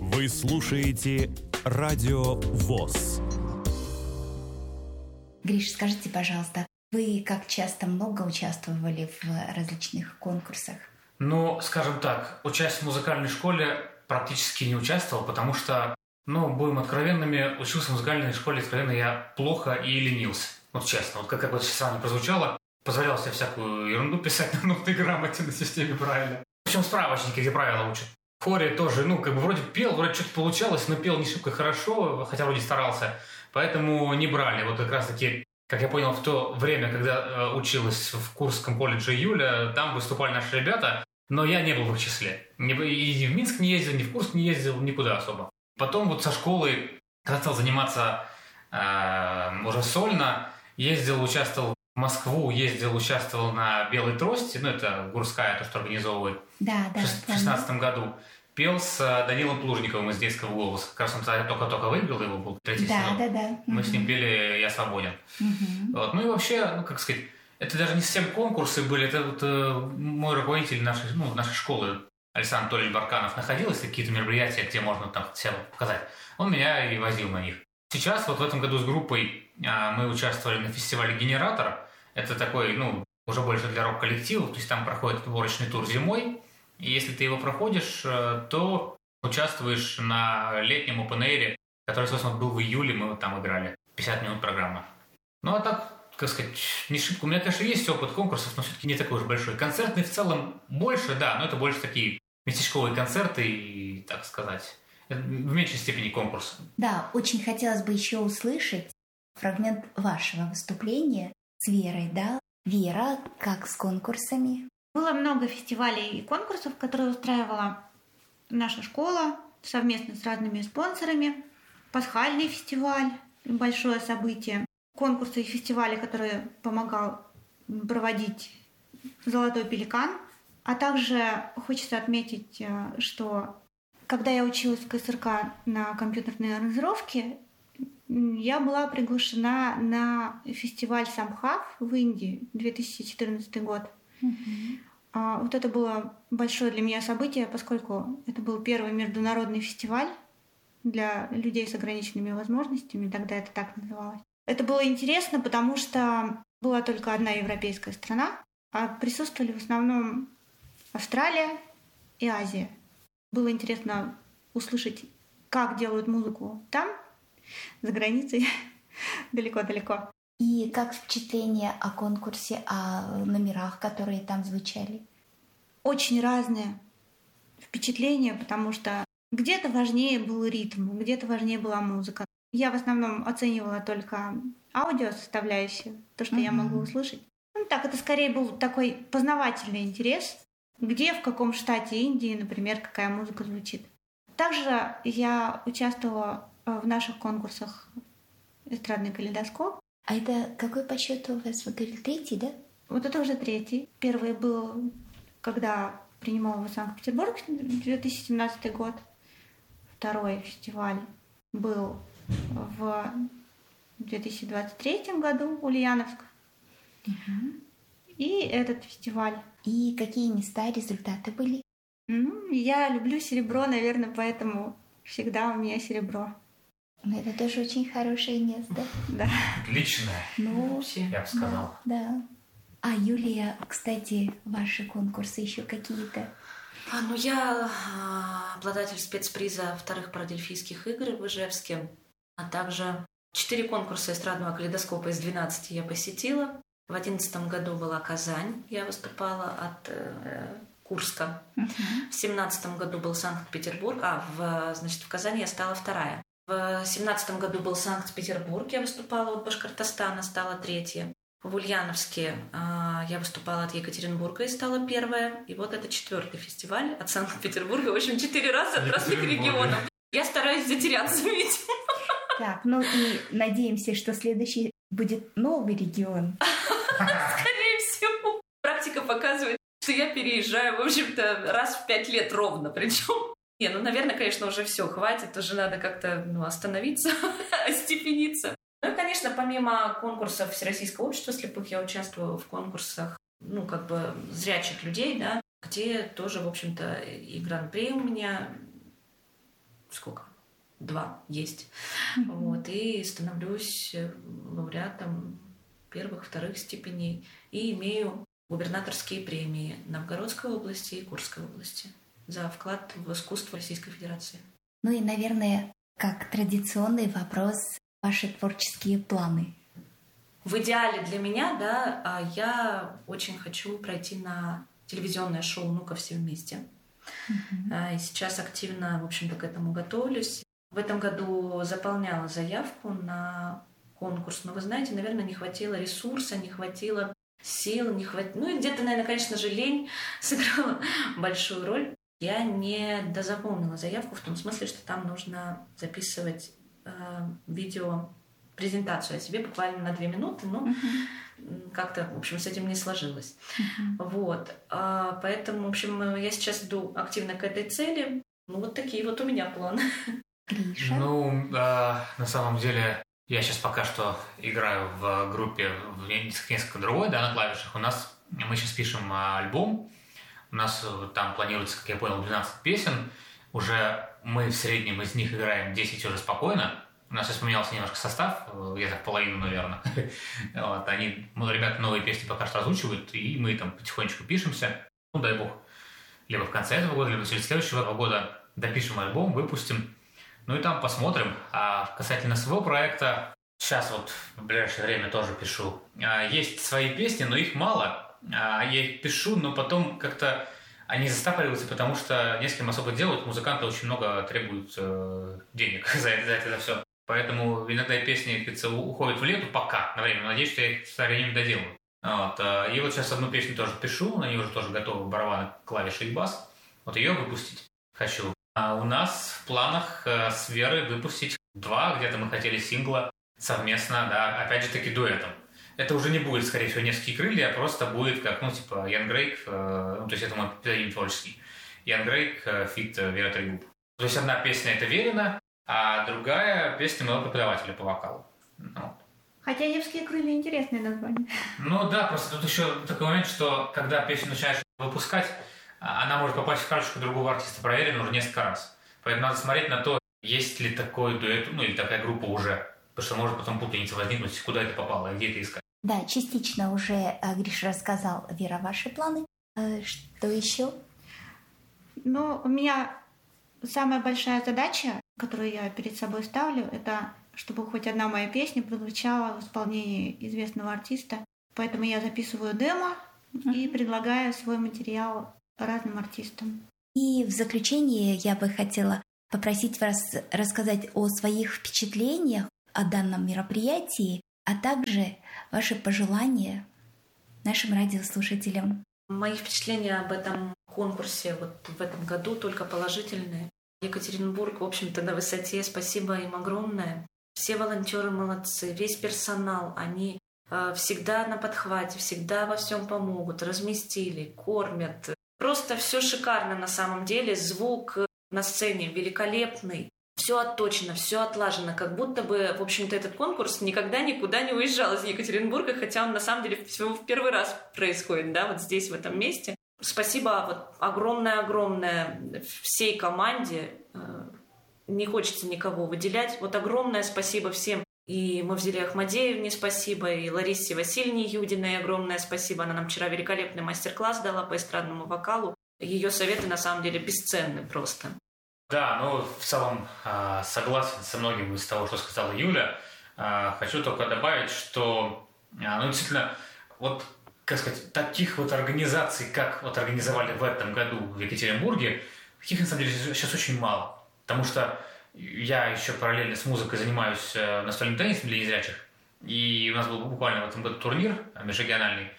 Вы слушаете Радио ВОС. Гриш, скажите, пожалуйста, вы как часто много участвовали в различных конкурсах? Ну, скажем так, участие в музыкальной школе практически не участвовал, потому что, будем откровенными, учился в музыкальной школе, откровенно, я плохо и ленился. Вот честно, вот как вот сейчас не прозвучало, позволял себе всякую ерунду писать на нотной грамоте на системе Брайля. В общем, справочники, где правила учат. В хоре тоже, вроде пел, вроде что-то получалось, но пел не шибко хорошо, хотя вроде старался, поэтому не брали. Вот как раз-таки, как я понял, в то время, когда училась в Курском колледже Юля, там выступали наши ребята, но я не был в их числе. И в Минск не ездил, ни в Курск не ездил, никуда особо. Потом вот со школы, когда стал заниматься уже сольно, участвовал в Москву, участвовал на «Белой трости», это Гурская, то, что организовывает, да, в 2016 году. Пел с Данилом Плужниковым из «Детского голоса». Как раз он только-только выиграл, его был третий сезон. Да. Мы с ним пели «Я свободен». Вот. Ну и вообще, это даже не совсем конкурсы были, это вот мой руководитель нашей школы, Александр Анатольевич Барканов, находились какие-то мероприятия, где можно там себя показать. Он меня и возил на них. Сейчас вот в этом году с группой мы участвовали на фестивале «Генератор». Это такой, уже больше для рок-коллективов, то есть там проходит отборочный тур зимой, и если ты его проходишь, то участвуешь на летнем open-air, который, собственно, был в июле, мы вот там играли, 50 минут программы. Ну а так, не шибко. У меня, конечно, есть опыт конкурсов, но все-таки не такой уж большой. Концертный в целом больше, да, но это больше такие местечковые концерты и, так сказать, в меньшей степени конкурсы. Да, очень хотелось бы еще услышать фрагмент вашего выступления с Верой, да? Вера, как с конкурсами? Было много фестивалей и конкурсов, которые устраивала наша школа совместно с разными спонсорами. Пасхальный фестиваль, большое событие. Конкурсы и фестивали, которые помогал проводить «Золотой пеликан». А также хочется отметить, что когда я училась в КСРК на компьютерной аранжировке, я была приглашена на фестиваль «Самхав» в Индии, 2014 год. Вот это было большое для меня событие, поскольку это был первый международный фестиваль для людей с ограниченными возможностями, тогда это так называлось. Это было интересно, потому что была только одна европейская страна, а присутствовали в основном Австралия и Азия. Было интересно услышать, как делают музыку там, за границей, далеко-далеко. И как впечатление о конкурсе, о номерах, которые там звучали? Очень разные впечатления, потому что где-то важнее был ритм, где-то важнее была музыка. Я в основном оценивала только аудиосоставляющую, то, что я могу услышать. Это скорее был такой познавательный интерес, где, в каком штате Индии, например, какая музыка звучит. Также я участвовала в наших конкурсах «Эстрадный калейдоскоп». А это какой по счету у вас? Вы говорили, третий, да? Вот это уже третий. Первый был, когда принимала в Санкт-Петербург, 2017 год. Второй фестиваль был в 2023 году, Ульяновск. И этот фестиваль. И какие места, результаты были? Я люблю серебро, наверное, поэтому всегда у меня серебро. Это тоже очень хорошее место. Да. Отличное. Я бы сказал. Да. А, Юлия, кстати, ваши конкурсы еще какие-то? Я обладатель спецприза вторых парадельфийских игр в Ижевске, а также 4 конкурса эстрадного калейдоскопа из 12 я посетила. В 2011 году была Казань, я выступала от Курска. В 2017 году был Санкт-Петербург, в Казани я стала вторая. В 2017 году был Санкт-Петербург, я выступала от Башкортостана, стала третья. В Ульяновске я выступала от Екатеринбурга и стала первая. И вот это 4-й фестиваль от Санкт-Петербурга. В общем, 4 раза от разных регионов. Я стараюсь затеряться, видимо. Так, и надеемся, что следующий будет новый регион. Скорее всего. Практика показывает, что я переезжаю, в общем-то, раз в 5 лет ровно. Причем, наверное, конечно, уже все, хватит. Уже надо как-то остановиться, остепениться. Ну и, конечно, помимо конкурсов Всероссийского общества слепых, я участвовала в конкурсах, зрячих людей, да, где тоже, в общем-то, и гран-при у меня сколько? 2 есть. Вот, и становлюсь лауреатом первых, вторых степеней. И имею губернаторские премии Новгородской области и Курской области за вклад в искусство Российской Федерации. Ну и, наверное, как традиционный вопрос, ваши творческие планы. В идеале для меня, да, я очень хочу пройти на телевизионное шоу «Ну-ка, все вместе». И сейчас активно, в общем-то, к этому готовлюсь. В этом году заполняла заявку на конкурс, но, вы знаете, наверное, не хватило ресурса, не хватило сил, ну и где-то, наверное, конечно же, лень сыграла большую роль. Я не дозаполнила заявку в том смысле, что там нужно записывать видео-презентацию о себе буквально на 2 минуты, но как-то, в общем, с этим не сложилось. Вот. Поэтому, в общем, я сейчас иду активно к этой цели. Ну, вот такие вот у меня планы. Гриша? Ну, на самом деле, я сейчас пока что играю в группе несколько другой, да, на клавишах. Мы сейчас пишем альбом. У нас там планируется, как я понял, 12 песен. Уже мы в среднем из них играем 10 уже спокойно. У нас сейчас поменялся немножко состав, где-то в половину, наверное. Вот, ребята новые песни пока что озвучивают, и мы там потихонечку пишемся. Ну, дай бог, либо в конце этого года, либо в следующего года допишем альбом, выпустим. Ну и там посмотрим. А касательно своего проекта, сейчас вот в ближайшее время тоже пишу. Есть свои песни, но их мало. Я их пишу, но потом как-то они застапливаются, потому что не с кем особо делать. Музыканты очень много требуют денег за это все. Поэтому иногда песни, кажется, уходят в лету пока, на время. Надеюсь, что я их со временем доделаю. Вот. И вот сейчас одну песню тоже пишу, на ней уже тоже готовы барабаны, клавиши и бас. Вот ее выпустить хочу. А у нас в планах с Верой выпустить 2, где-то мы хотели сингла совместно, да, опять же таки дуэтом. Это уже не будет, скорее всего, «Невские крылья», а просто будет как, типа, Ян Грейк, то есть это мой псевдоним творческий. Ян Грейк, фит Вера Трегуб. То есть одна песня — это Верина, а другая песня моего преподавателя по вокалу. Вот. Хотя «Невские крылья» — интересное название. Ну да, просто тут еще такой момент, что когда песню начинаешь выпускать, она может попасть в карточку другого артиста, проверенного уже несколько раз. Поэтому надо смотреть на то, есть ли такой дуэт, или такая группа уже. Потому что может потом путаница возникнуть, куда это попало, где это искать. Да, частично уже Гриша рассказал. Вера, ваши планы? Что еще? Ну, у меня самая большая задача, которую я перед собой ставлю, это чтобы хоть одна моя песня прозвучала в исполнении известного артиста. Поэтому я записываю демо и предлагаю свой материал разным артистам. И в заключение я бы хотела попросить вас рассказать о своих впечатлениях о данном мероприятии, а также ваши пожелания нашим радиослушателям. Мои впечатления об этом конкурсе вот в этом году только положительные. Екатеринбург, в общем-то, на высоте. Спасибо им огромное. Все волонтеры молодцы, весь персонал, они всегда на подхвате, всегда во всем помогут, разместили, кормят. Просто все шикарно на самом деле. Звук на сцене великолепный. Все отточено, все отлажено, как будто бы, в общем-то, этот конкурс никогда никуда не уезжал из Екатеринбурга, хотя он на самом деле всего в первый раз происходит, да, вот здесь, в этом месте. Спасибо вот огромное-огромное всей команде. Не хочется никого выделять. Вот огромное спасибо всем. И Мавзеле Ахмадеевне спасибо, и Ларисе Васильевне Юдиной огромное спасибо. Она нам вчера великолепный мастер-класс дала по эстрадному вокалу. Ее советы на самом деле бесценны просто. Да, в целом согласен со многим из того, что сказала Юля. Хочу только добавить, что, действительно, вот, как сказать, таких вот организаций, как вот организовали в этом году в Екатеринбурге, таких, на самом деле, сейчас очень мало. Потому что я еще параллельно с музыкой занимаюсь настольным теннисом для незрячих. И у нас был буквально в этом году турнир межрегиональный.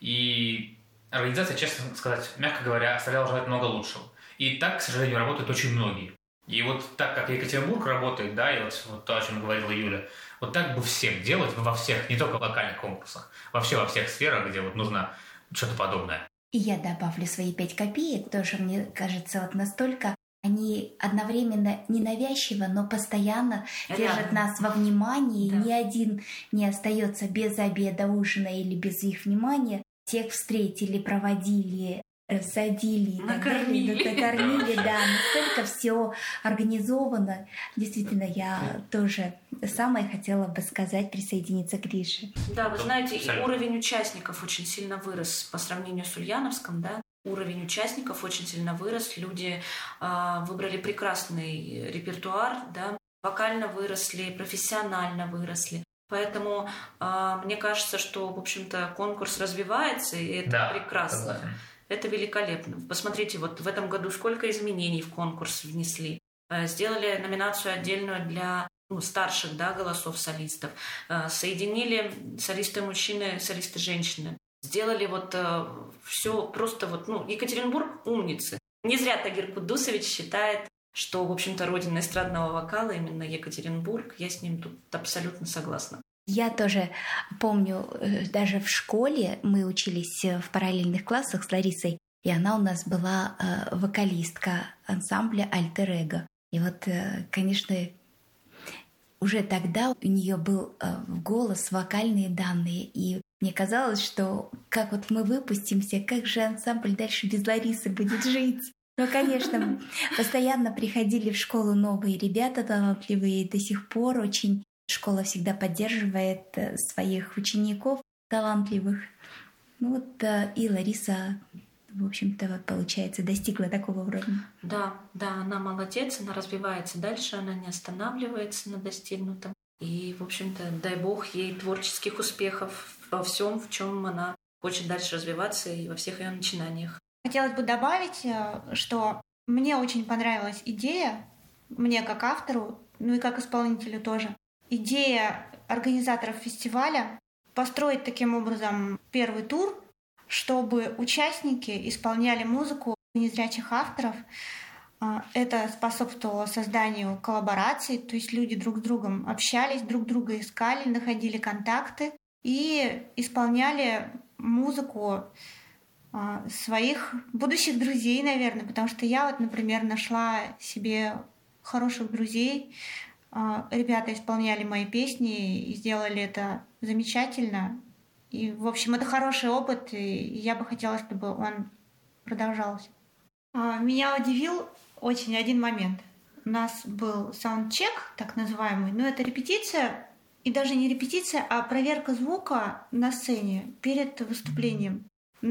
И организация, честно сказать, мягко говоря, оставляла желать много лучшего. И так, к сожалению, работают очень многие. И вот так, как Екатеринбург работает, да, и вот то, о чем говорила Юля, вот так бы всем делать во всех, не только в локальных конкурсах, вообще во всех сферах, где вот нужно что-то подобное. И я добавлю свои 5 копеек, тоже, мне кажется, вот настолько они одновременно ненавязчиво, но постоянно держат нас во внимании. Да. Ни один не остается без обеда, ужина или без их внимания. Всех встретили, проводили, рассадили и так далее, накормили, да, настолько все организовано. Действительно, я тоже самое хотела бы сказать, присоединиться к Грише. Да, вы знаете, и уровень участников очень сильно вырос по сравнению с Ульяновском, да. Уровень участников очень сильно вырос, люди выбрали прекрасный репертуар, да, вокально выросли, профессионально выросли. Поэтому мне кажется, что, в общем-то, конкурс развивается, и это прекрасно. Согласен. Это великолепно. Посмотрите, вот в этом году сколько изменений в конкурс внесли. Сделали номинацию отдельную для старших, да, голосов солистов. Соединили солисты мужчины, солисты женщины. Сделали вот все просто вот, Екатеринбург умницы. Не зря Тагир Кудусович считает, что, в общем-то, родина эстрадного вокала именно Екатеринбург. Я с ним тут абсолютно согласна. Я тоже помню, даже в школе мы учились в параллельных классах с Ларисой, и она у нас была вокалистка ансамбля «Альтер Эго». И вот, конечно, уже тогда у нее был голос, вокальные данные, и мне казалось, что как вот мы выпустимся, как же ансамбль дальше без Ларисы будет жить? Ну, конечно, постоянно приходили в школу новые ребята талантливые, и до сих пор очень школа всегда поддерживает своих учеников талантливых. И Лариса, в общем-то, получается, достигла такого уровня. Да, она молодец, она развивается дальше, она не останавливается на достигнутом. И, в общем-то, дай бог ей творческих успехов во всем, в чем она хочет дальше развиваться и во всех ее начинаниях. Хотелось бы добавить, что мне очень понравилась идея, мне как автору, и как исполнителю тоже, идея организаторов фестиваля построить таким образом первый тур, чтобы участники исполняли музыку незрячих авторов. Это способствовало созданию коллабораций, то есть люди друг с другом общались, друг друга искали, находили контакты и исполняли музыку своих будущих друзей, наверное, потому что я вот, например, нашла себе хороших друзей. Ребята исполняли мои песни и сделали это замечательно. И, в общем, это хороший опыт, и я бы хотела, чтобы он продолжался. Меня удивил очень один момент. У нас был саундчек, так называемый, но это репетиция, и даже не репетиция, а проверка звука на сцене перед выступлением.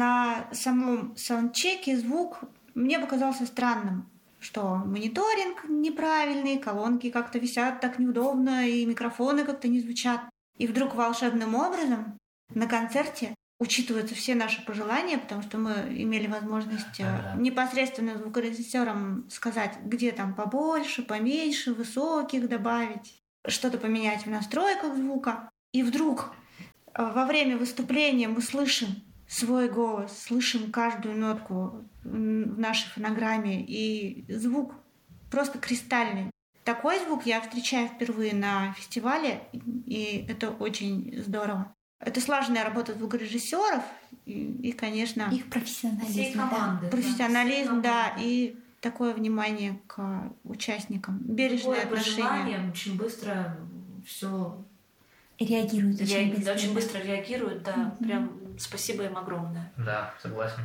На самом саундчеке звук мне показался странным, что мониторинг неправильный, колонки как-то висят так неудобно, и микрофоны как-то не звучат. И вдруг волшебным образом на концерте учитываются все наши пожелания, потому что мы имели возможность непосредственно звукорежиссерам сказать, где там побольше, поменьше, высоких добавить, что-то поменять в настройках звука. И вдруг во время выступления мы слышим свой голос, слышим каждую нотку в нашей фонограмме, и звук просто кристальный. Такой звук я встречаю впервые на фестивале, и это очень здорово. Это слаженная работа звукорежиссеров и, конечно, их профессионализм, профессионализм, и такое внимание к участникам, бережное отношение. Очень быстро все реагируют, очень быстро реагируют, прям спасибо им огромное. Да, согласен.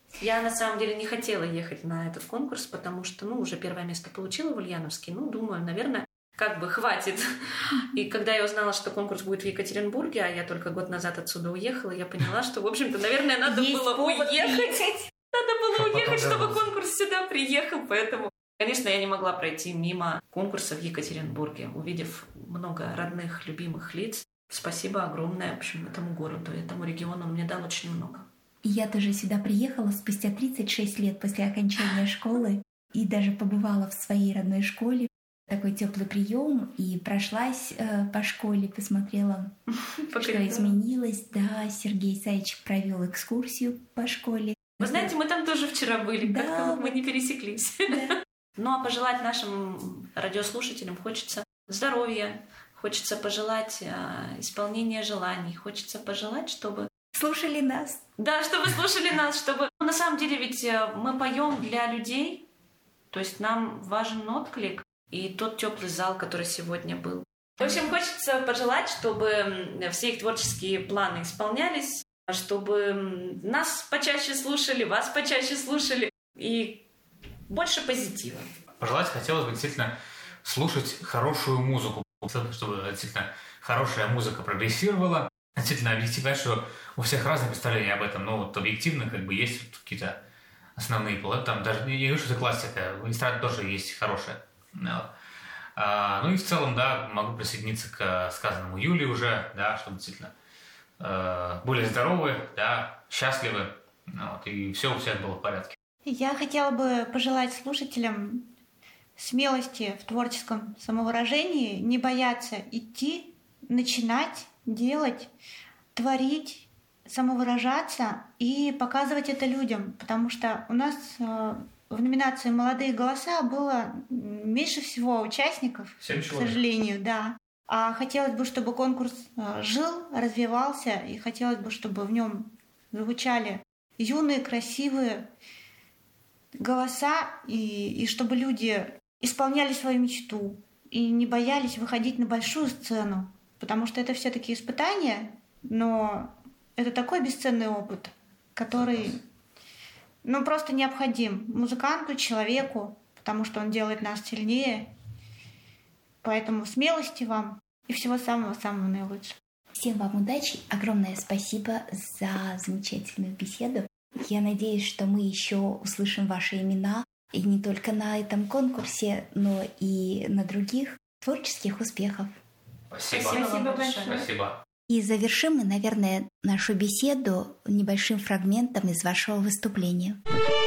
Я на самом деле не хотела ехать на этот конкурс, потому что, уже первое место получила в Ульяновске. Думаю, наверное, хватит. И когда я узнала, что конкурс будет в Екатеринбурге, а я только год назад отсюда уехала, я поняла, что, в общем-то, наверное, надо было уехать. Надо было уехать, чтобы конкурс сюда приехал. Поэтому, конечно, я не могла пройти мимо конкурса в Екатеринбурге, увидев много родных, любимых лиц. Спасибо огромное, в общем, этому городу, этому региону. Он мне дал очень много. Я тоже сюда приехала спустя 36 лет после окончания школы и даже побывала в своей родной школе. Такой теплый прием, и прошлась по школе, посмотрела, что изменилось. Да, Сергей Исаевич провел экскурсию по школе. Вы знаете, мы там тоже вчера были, как-то мы не пересеклись. Да. А пожелать нашим радиослушателям хочется здоровья, хочется пожелать исполнения желаний, хочется пожелать, чтобы слушали нас. Да, чтобы слушали нас, чтобы... На самом деле ведь мы поем для людей, то есть нам важен отклик и тот теплый зал, который сегодня был. В общем, хочется пожелать, чтобы все их творческие планы исполнялись, чтобы нас почаще слушали, вас почаще слушали и больше позитива. Пожелать хотелось бы действительно слушать хорошую музыку, чтобы действительно хорошая музыка прогрессировала. Действительно, объективно, что у всех разные представления об этом, но вот объективно как бы есть какие-то основные полы. Там даже не говорю, что это классика, в эстраде тоже есть хорошая. Ну и в целом, да, могу присоединиться к сказанному Юле уже, да, чтобы действительно более здоровы, да, счастливы, вот, и все у всех было в порядке. Я хотела бы пожелать слушателям смелости в творческом самовыражении, не бояться идти, начинать, делать, творить, самовыражаться и показывать это людям, потому что у нас в номинации «Молодые голоса» было меньше всего участников, к сожалению, да. А хотелось бы, чтобы конкурс жил, развивался, и хотелось бы, чтобы в нем звучали юные, красивые голоса, и чтобы люди исполняли свою мечту и не боялись выходить на большую сцену, потому что это все-таки испытание, но это такой бесценный опыт, который просто необходим музыканту, человеку, потому что он делает нас сильнее. Поэтому смелости вам и всего самого-самого наилучшего. Всем вам удачи, огромное спасибо за замечательную беседу. Я надеюсь, что мы еще услышим ваши имена, и не только на этом конкурсе, но и на других. Творческих успехов! Спасибо большое. Спасибо. И завершим мы, наверное, нашу беседу небольшим фрагментом из вашего выступления.